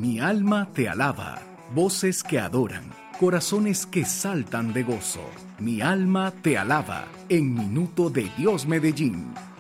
Mi alma te alaba. Voces que adoran, corazones que saltan de gozo. Mi alma te alaba en Minuto de Dios Medellín.